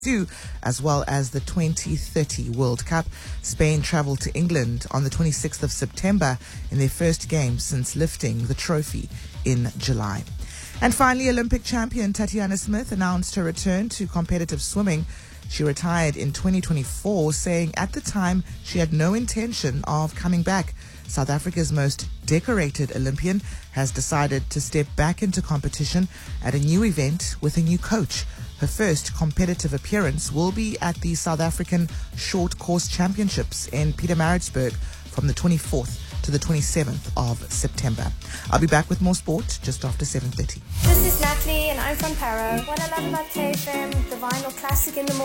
as well as the 2030 World Cup. Spain travel to England on the 26th of September in their first game since lifting the trophy in July. And finally, Olympic champion Tatiana Smith announced her return to competitive swimming. She retired in 2024, saying at the time she had no intention of coming back. South Africa's most decorated Olympian has decided to step back into competition at a new event with a new coach. Her first competitive appearance will be at the South African Short Course Championships in Pietermaritzburg from the 24th to the 27th of September. I'll be back with more sport just after 7:30. This is Natalie and I'm from Paro. What I love about KFM, the vinyl classic in the morning.